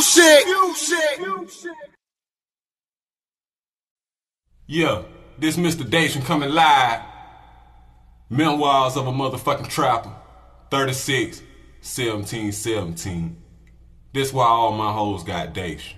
Yeah, this Mr. Dacian coming live. Memoirs of a motherfucking trapper. 36, 17, 17. This why all my hoes got Dacian.